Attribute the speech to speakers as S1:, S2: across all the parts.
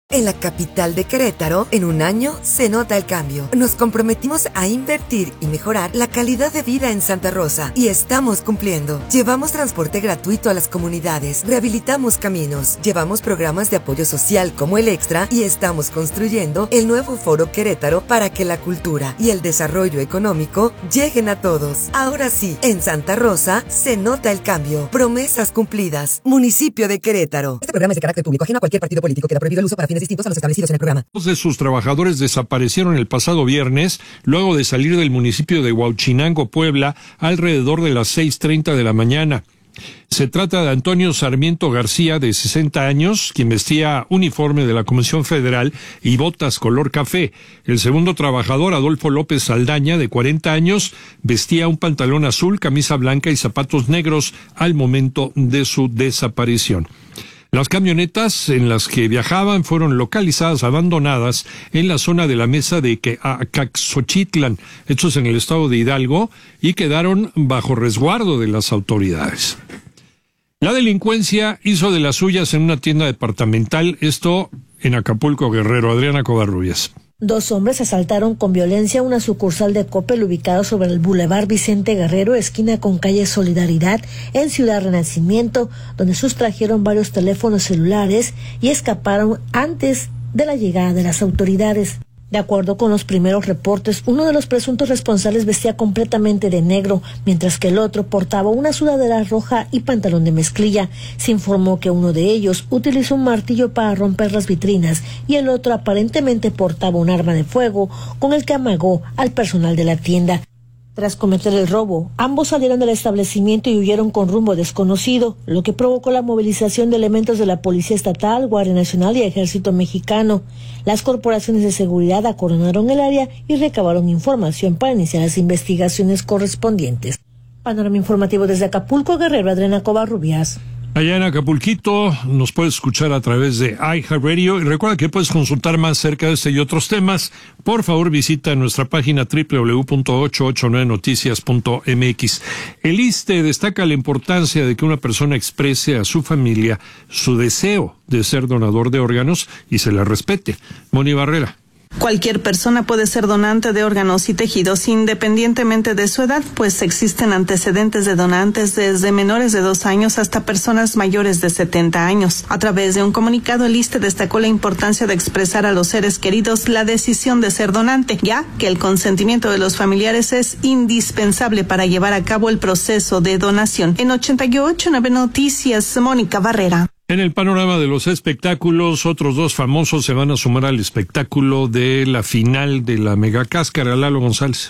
S1: En la capital de Querétaro, en un año, se nota el cambio. Nos comprometimos a invertir y mejorar la calidad de vida en Santa Rosa y estamos cumpliendo. Llevamos transporte gratuito a las comunidades, rehabilitamos caminos, llevamos programas de apoyo social como el Extra y estamos construyendo el nuevo Foro Querétaro para que la cultura y el desarrollo económico lleguen a todos. Ahora sí, en Santa Rosa se nota el cambio. Promesas cumplidas. Municipio de Querétaro. Este programa es de carácter público, ajeno a cualquier partido político. Queda prohibido el uso para fines distintos a los establecidos en el programa.
S2: Dos de sus trabajadores desaparecieron el pasado viernes luego de salir del municipio de Huauchinango, Puebla, alrededor de las 6:30 de la mañana. Se trata de Antonio Sarmiento García, de 60 años, quien vestía uniforme de la Comisión Federal y botas color café. El segundo trabajador, Adolfo López Saldaña, de 40 años, vestía un pantalón azul, camisa blanca y zapatos negros al momento de su desaparición. Las camionetas en las que viajaban fueron localizadas abandonadas en la zona de la mesa de Acaxochitlan, hechos en el estado de Hidalgo, y quedaron bajo resguardo de las autoridades. La delincuencia hizo de las suyas en una tienda departamental, esto en Acapulco, Guerrero. Adriana Covarrubias.
S3: Dos hombres asaltaron con violencia una sucursal de Coppel ubicado sobre el Boulevard Vicente Guerrero, esquina con calle Solidaridad, en Ciudad Renacimiento, donde sustrajeron varios teléfonos celulares y escaparon antes de la llegada de las autoridades. De acuerdo con los primeros reportes, uno de los presuntos responsables vestía completamente de negro, mientras que el otro portaba una sudadera roja y pantalón de mezclilla. Se informó que uno de ellos utilizó un martillo para romper las vitrinas y el otro aparentemente portaba un arma de fuego con el que amagó al personal de la tienda. Tras cometer el robo, ambos salieron del establecimiento y huyeron con rumbo desconocido, lo que provocó la movilización de elementos de la Policía Estatal, Guardia Nacional y Ejército Mexicano. Las corporaciones de seguridad acordonaron el área y recabaron información para iniciar las investigaciones correspondientes. Panorama informativo desde Acapulco, Guerrero, Adriana Covarrubias.
S2: Allá en Acapulquito nos puedes escuchar a través de iHeartRadio y recuerda que puedes consultar más acerca de este y otros temas. Por favor, visita nuestra página www.889noticias.mx. El ISSSTE destaca la importancia de que una persona exprese a su familia su deseo de ser donador de órganos y se le respete. Moni Barrera.
S4: Cualquier persona puede ser donante de órganos y tejidos independientemente de su edad, pues existen antecedentes de donantes desde menores de 2 años hasta personas mayores de 70 años. A través de un comunicado, el ISSSTE destacó la importancia de expresar a los seres queridos la decisión de ser donante, ya que el consentimiento de los familiares es indispensable para llevar a cabo el proceso de donación. En 88.9 Noticias, Mónica Barrera.
S2: En el panorama de los espectáculos, otros dos famosos se van a sumar al espectáculo de la final de la Megacáscara. Lalo González.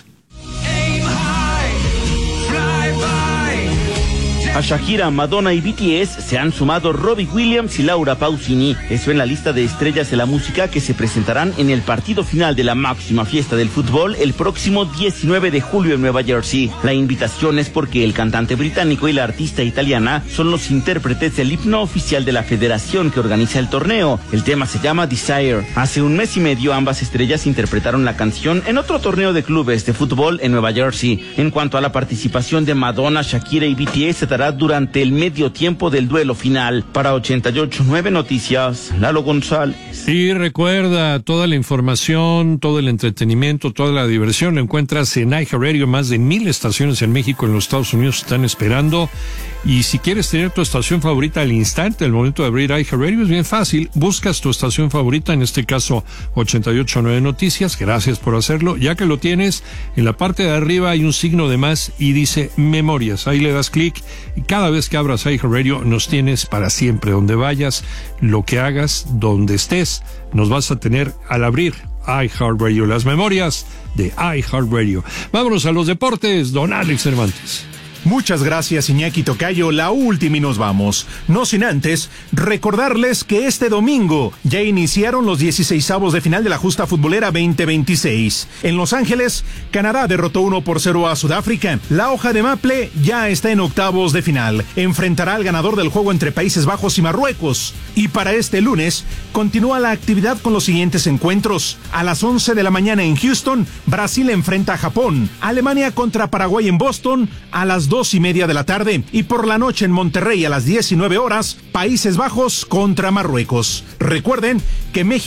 S5: A Shakira, Madonna y BTS se han sumado Robbie Williams y Laura Pausini. Eso en la lista de estrellas de la música que se presentarán en el partido final de la máxima fiesta del fútbol el próximo 19 de julio en Nueva Jersey. La invitación es porque el cantante británico y la artista italiana son los intérpretes del himno oficial de la federación que organiza el torneo. El tema se llama Desire. Hace un mes y medio ambas estrellas interpretaron la canción en otro torneo de clubes de fútbol en Nueva Jersey. En cuanto a la participación de Madonna, Shakira y BTS, se dará durante el medio tiempo del duelo final. Para 88.9 Noticias, Lalo González.
S2: Y recuerda, toda la información, todo el entretenimiento, toda la diversión lo encuentras en iHeartRadio. Más de 1,000 estaciones en México, en los Estados Unidos están esperando. Y si quieres tener tu estación favorita al instante, al momento de abrir iHeartRadio, es bien fácil. Buscas tu estación favorita, en este caso 88.9 Noticias. Gracias por hacerlo. Ya que lo tienes, en la parte de arriba hay un signo de más y dice Memorias. Ahí le das clic y cada vez que abras iHeartRadio nos tienes para siempre. Donde vayas, lo que hagas, donde estés, nos vas a tener al abrir iHeartRadio. Las memorias de iHeartRadio. Vámonos a los deportes, don Alex Cervantes.
S6: Muchas gracias, Iñaki Tocayo. La última y nos vamos. No sin antes recordarles que este domingo ya iniciaron los 16avos de final de la justa futbolera 2026. En Los Ángeles, Canadá derrotó 1-0 a Sudáfrica. La hoja de maple ya está en octavos de final. Enfrentará al ganador del juego entre Países Bajos y Marruecos. Y para este lunes, continúa la actividad con los siguientes encuentros. A las 11 de la mañana en Houston, Brasil enfrenta a Japón. Alemania contra Paraguay en Boston a las 2:30 de la tarde, y por la noche en Monterrey a las 19 horas, Países Bajos contra Marruecos. Recuerden que México